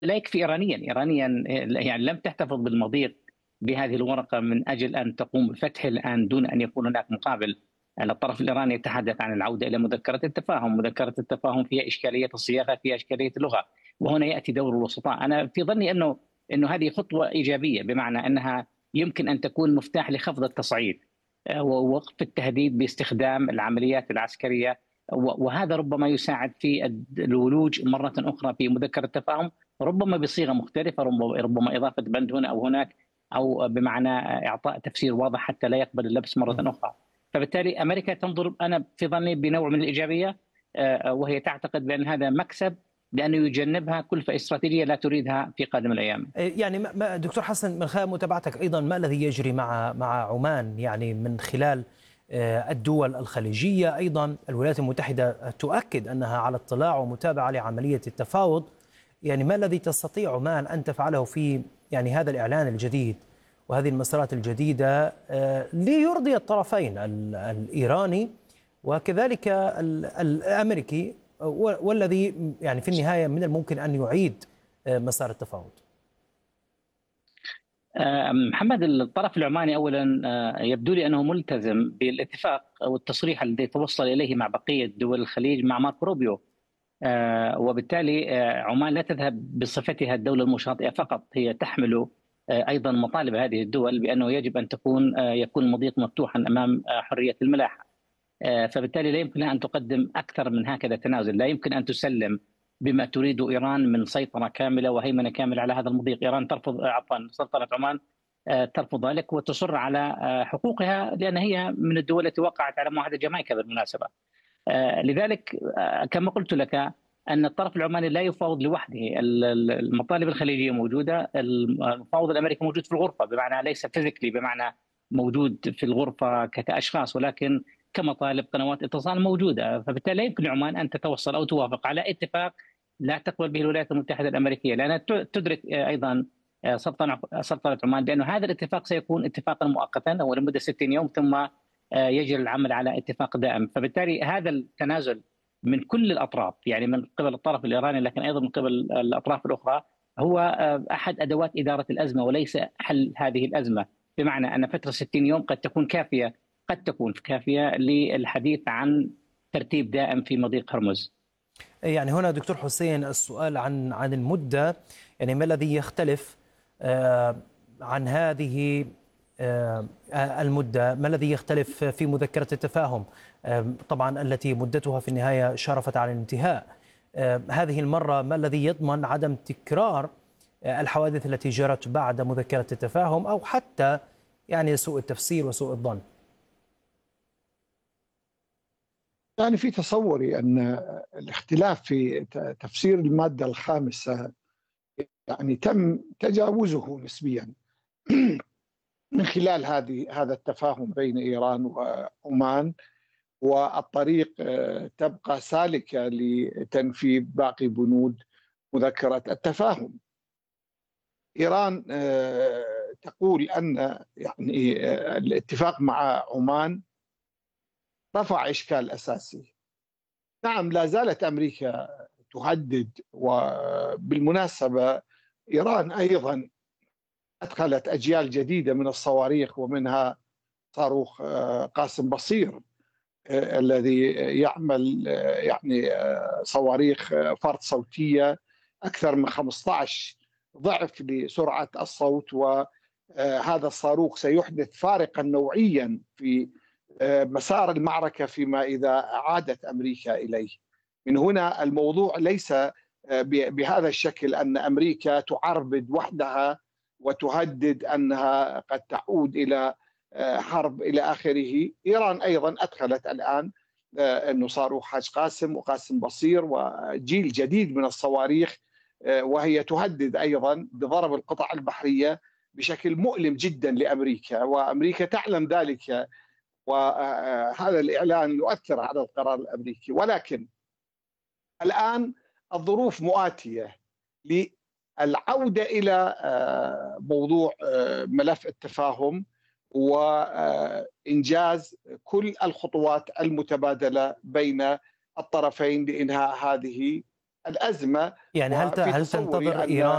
لا يكفي إيرانيا يعني لم تحتفظ بالمضيق بهذه الورقة من أجل أن تقوم بفتحه الآن دون أن يكون هناك مقابل. الطرف الإيراني يتحدث عن العودة إلى مذكرة التفاهم، مذكرة التفاهم فيها إشكالية الصياغة، فيها إشكالية اللغة، وهنا يأتي دور الوسطاء. أنا في ظني أنه هذه خطوة إيجابية، بمعنى أنها يمكن أن تكون مفتاح لخفض التصعيد ووقف التهديد باستخدام العمليات العسكرية، وهذا ربما يساعد في الولوج مرة أخرى في مذكرة التفاهم، ربما بصيغة مختلفة، ربما إضافة بند هنا أو هناك، أو بمعنى إعطاء تفسير واضح حتى لا يقبل اللبس مرة أخرى. فبالتالي أمريكا تنظر أنا في ظني بنوع من الإيجابية، وهي تعتقد بأن هذا مكسب لأنه يجنبها كلفة استراتيجية لا تريدها في قادم الأيام. يعني دكتور حسن، من خلال متابعتك أيضا ما الذي يجري مع عمان، يعني من خلال الدول الخليجية؟ أيضا الولايات المتحدة تؤكد أنها على اطلاع ومتابعة لعملية التفاوض. يعني ما الذي تستطيع عمان أن تفعله في يعني هذا الإعلان الجديد وهذه المسارات الجديدة ليرضي الطرفين الإيراني وكذلك الأمريكي، والذي يعني في النهاية من الممكن أن يعيد مسار التفاوض؟ محمد، الطرف العماني أولا يبدو لي أنه ملتزم بالاتفاق أو التصريح الذي توصل إليه مع بقية دول الخليج مع ماركو روبيو. وبالتالي عمان لا تذهب بصفتها الدولة المشاطئة فقط، هي تحمل أيضا مطالب هذه الدول بأنه يجب أن يكون المضيق مفتوحا أمام حرية الملاحة. فبالتالي لا يمكن لها أن تقدم أكثر من هكذا تنازل، لا يمكن أن تسلم بما تريد إيران من سيطرة كاملة وهيمنة كاملة على هذا المضيق. إيران ترفض، عفوا سلطنة عمان ترفض ذلك وتصر على حقوقها، لأن هي من الدول التي وقعت على معاهدة جامايكا بالمناسبة. لذلك كما قلت لك أن الطرف العماني لا يفاوض لوحده، المطالب الخليجية موجودة، المفاوض الأمريكي موجود في الغرفة، بمعنى ليس فيزيكلي، بمعنى موجود في الغرفة كأشخاص، ولكن كمطالب قنوات اتصال موجودة. فبالتالي لا يمكن لعمان أن تتوصل أو توافق على اتفاق لا تقبل به الولايات المتحدة الأمريكية، لأنها تدرك أيضا سلطنة عمان بأن هذا الاتفاق سيكون اتفاقا مؤقتا ولمدة 60 يوم، ثم يجري العمل على اتفاق دائم. فبالتالي هذا التنازل من كل الأطراف، يعني من قبل الطرف الإيراني لكن أيضا من قبل الأطراف الأخرى، هو أحد أدوات إدارة الأزمة وليس حل هذه الأزمة. بمعنى أن فترة 60 يوم قد تكون كافية للحديث عن ترتيب دائم في مضيق هرمز. يعني هنا دكتور حسين السؤال عن المدة، يعني ما الذي يختلف عن هذه المدة؟ ما الذي يختلف في مذكرة التفاهم طبعا التي مدتها في النهاية شرفت على الانتهاء؟ هذه المرة ما الذي يضمن عدم تكرار الحوادث التي جرت بعد مذكرة التفاهم، أو حتى يعني سوء التفسير وسوء الظن؟ يعني في تصوري أن الاختلاف في تفسير المادة الخامسة يعني تم تجاوزه نسبيا من خلال هذا التفاهم بين إيران وعمان، والطريق تبقى سالكة لتنفيذ باقي بنود مذكرة التفاهم. إيران تقول أن يعني الاتفاق مع عمان رفع إشكال أساسي. نعم، لا زالت أمريكا تهدد، وبالمناسبة إيران أيضا أدخلت أجيال جديدة من الصواريخ، ومنها صاروخ قاسم بصير الذي يعمل يعني صواريخ فرد صوتية أكثر من 15 ضعف لسرعة الصوت، وهذا الصاروخ سيحدث فارقا نوعيا في مسار المعركة فيما إذا عادت أمريكا إليه. من هنا الموضوع ليس بهذا الشكل، أن أمريكا تعربد وحدها وتهدد أنها قد تعود إلى حرب إلى آخره. إيران أيضا أدخلت الآن أنه صاروخ حاج قاسم وقاسم بصير وجيل جديد من الصواريخ، وهي تهدد أيضا بضرب القطع البحرية بشكل مؤلم جدا لأمريكا، وأمريكا تعلم ذلك، وهذا الإعلان يؤثر على القرار الأمريكي. ولكن الآن الظروف مؤاتية للعودة إلى موضوع ملف التفاهم وإنجاز كل الخطوات المتبادلة بين الطرفين لإنهاء هذه الأزمة. يعني هل تنتظر إيران